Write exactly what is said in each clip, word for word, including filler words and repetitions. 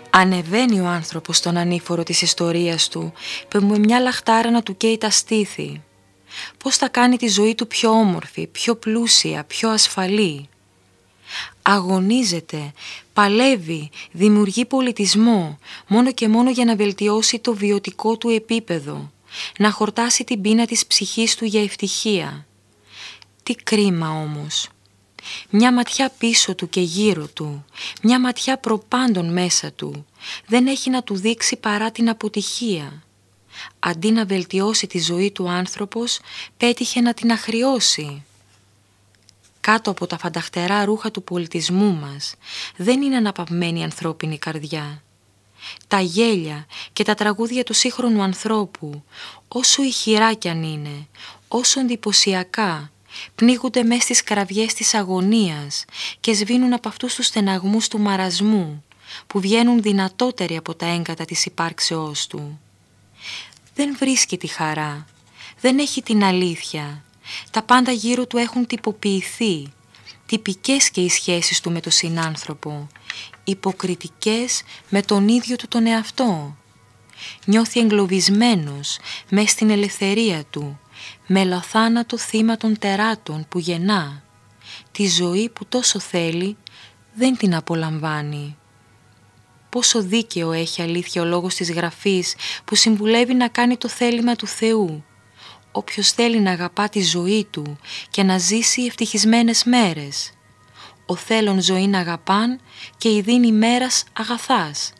Ανεβαίνει ο άνθρωπος στον ανήφορο της ιστορίας του, που με μια λαχτάρα να του καίει τα στήθη. Πώς θα κάνει τη ζωή του πιο όμορφη, πιο πλούσια, πιο ασφαλή. Αγωνίζεται, παλεύει, δημιουργεί πολιτισμό, μόνο και μόνο για να βελτιώσει το βιωτικό του επίπεδο, να χορτάσει την πείνα της ψυχής του για ευτυχία. Τι κρίμα όμως. Μια ματιά πίσω του και γύρω του, μια ματιά προπάντων μέσα του, δεν έχει να του δείξει παρά την αποτυχία. Αντί να βελτιώσει τη ζωή του άνθρωπος, πέτυχε να την αχριώσει. Κάτω από τα φανταχτερά ρούχα του πολιτισμού μας δεν είναι αναπαυμένη η ανθρώπινη καρδιά. Τα γέλια και τα τραγούδια του σύγχρονου ανθρώπου, όσο ηχηρά κι αν είναι, όσο εντυπωσιακά, πνίγονται μες στις κραυγές της αγωνίας και σβήνουν από αυτούς τους στεναγμούς του μαρασμού, που βγαίνουν δυνατότεροι από τα έγκατα της υπάρξεώς του. Δεν βρίσκει τη χαρά, δεν έχει την αλήθεια. Τα πάντα γύρω του έχουν τυποποιηθεί, τυπικές και οι σχέσεις του με τον συνάνθρωπο, υποκριτικές με τον ίδιο του τον εαυτό. Νιώθει εγκλωβισμένος μες στην ελευθερία του, μελοθάνατο θύμα των τεράτων που γεννά. Τη ζωή που τόσο θέλει δεν την απολαμβάνει. Πόσο δίκαιο έχει αλήθεια ο λόγος της Γραφής που συμβουλεύει να κάνει το θέλημα του Θεού. Όποιος θέλει να αγαπά τη ζωή του και να ζήσει ευτυχισμένες μέρες. Ο θέλων ζωή να αγαπάν και η δίνει μέρας αγαθάς.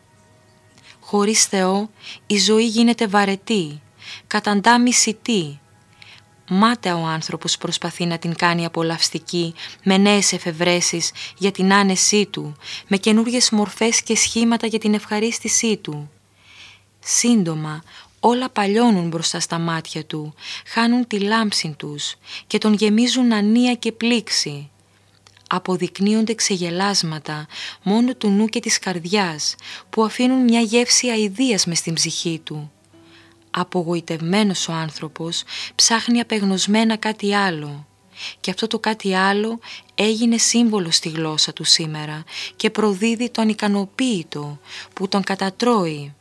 Χωρίς Θεό η ζωή γίνεται βαρετή, καταντά μισητή. Μάταια ο άνθρωπος προσπαθεί να την κάνει απολαυστική με νέες εφευρέσεις για την άνεσή του, με καινούργιες μορφές και σχήματα για την ευχαρίστησή του. Σύντομα όλα παλιώνουν μπροστά στα μάτια του, χάνουν τη λάμψη τους και τον γεμίζουν ανία και πλήξη. Αποδεικνύονται ξεγελάσματα μόνο του νου και της καρδιάς που αφήνουν μια γεύση αηδίας μες στην ψυχή του. Απογοητευμένος ο άνθρωπος ψάχνει απεγνωσμένα κάτι άλλο και αυτό το κάτι άλλο έγινε σύμβολο στη γλώσσα του σήμερα και προδίδει τον ικανοποίητο που τον κατατρώει.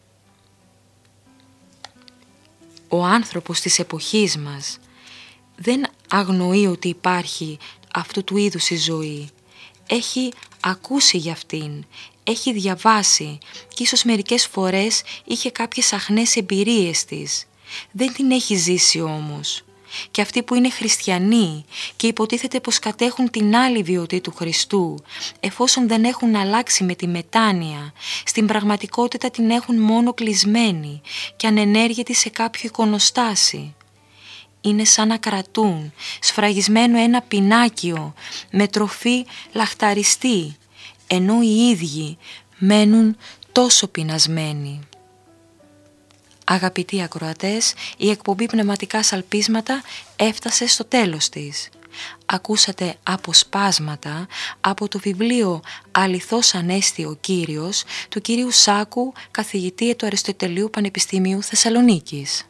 Ο άνθρωπος της εποχής μας δεν αγνοεί ότι υπάρχει αυτού του είδους η ζωή. Έχει ακούσει για αυτήν, έχει διαβάσει και ίσως μερικές φορές είχε κάποιες αχνές εμπειρίες της. Δεν την έχει ζήσει όμως. Και αυτοί που είναι χριστιανοί και υποτίθεται πως κατέχουν την άλλη βιωτή του Χριστού, εφόσον δεν έχουν αλλάξει με τη μετάνοια, στην πραγματικότητα την έχουν μόνο κλεισμένη και ανενέργητη σε κάποιο εικονοστάσι. Είναι σαν να κρατούν σφραγισμένο ένα πινάκιο με τροφή λαχταριστή, ενώ οι ίδιοι μένουν τόσο πεινασμένοι. Αγαπητοί ακροατές, η εκπομπή Πνευματικά Σαλπίσματα έφτασε στο τέλος της. Ακούσατε αποσπάσματα από το βιβλίο «Αληθώς Ανέστη ο Κύριος» του κυρίου Σάκου, καθηγητή του Αριστοτελείου Πανεπιστημίου Θεσσαλονίκης.